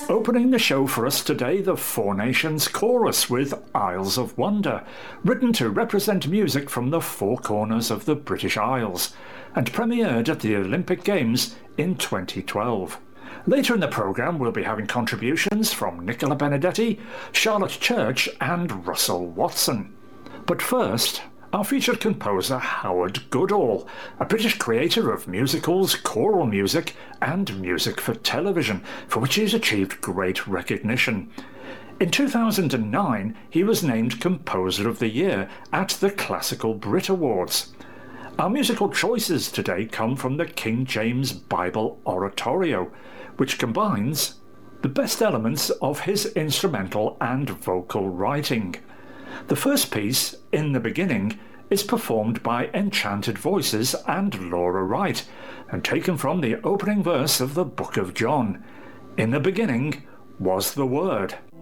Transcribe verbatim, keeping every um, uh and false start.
Opening the show for us today, the Four Nations Chorus with Isles of Wonder, written to represent music from the four corners of the British Isles, and premiered at the Olympic Games in twenty twelve. Later in the programme we'll be having contributions from Nicola Benedetti, Charlotte Church and Russell Watson. But first, our featured composer Howard Goodall, a British creator of musicals, choral music and music for television, for which he has achieved great recognition. In two thousand nine, he was named Composer of the Year at the Classical Brit Awards. Our musical choices today come from the King James Bible Oratorio, which combines the best elements of his instrumental and vocal writing. The first piece, In the Beginning, is performed by Enchanted Voices and Laura Wright, and taken from the opening verse of the Book of John. In the beginning was the Word.